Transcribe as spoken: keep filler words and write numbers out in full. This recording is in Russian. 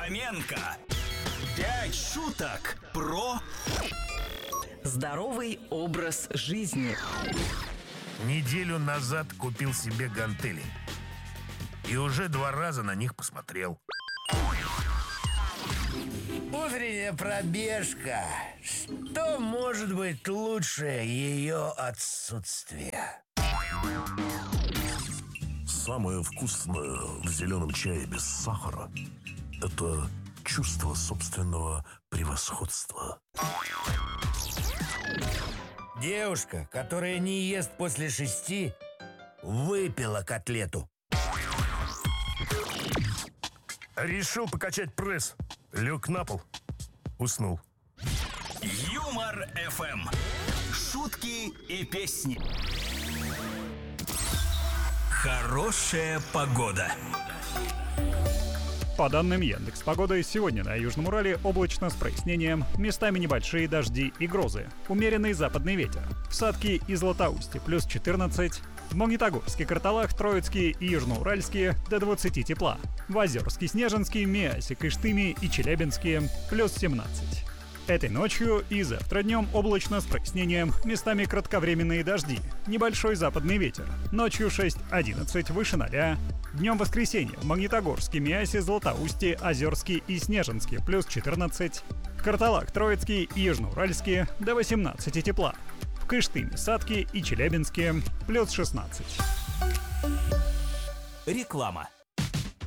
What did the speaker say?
Фоменко. Пять шуток про здоровый образ жизни. Неделю назад купил себе гантели. И уже два раза на них посмотрел. Утренняя пробежка. Что может быть лучше ее отсутствия? Самое вкусное в зеленом чае без сахара – это чувство собственного превосходства. Девушка, которая не ест после шести, выпила котлету. Решил покачать пресс. Лег на пол. Уснул. Юмор эф эм. Шутки и песни. Хорошая погода. По данным Яндекс.Погоды, сегодня на Южном Урале облачно с прояснением, местами небольшие дожди и грозы, умеренный западный ветер. В Сатке и Златоусте плюс четырнадцать, в Магнитогорске, Карталах, Троицке и Южноуральске до двадцати тепла, в Озерске, Снежинске, Миасе, Кыштыме и Челябинске плюс семнадцать. Этой ночью и завтра днем облачно с прояснением, местами кратковременные дожди, небольшой западный ветер, ночью шесть-одиннадцать выше ноля. Днем воскресенье в Магнитогорске, Миасе, Златоусте, Озерске и Снежинске плюс четырнадцать, в Карталах, Троицке и Южноуральске до восемнадцати тепла, в Кыштыме, Сатке и Челябинске плюс шестнадцать. Реклама.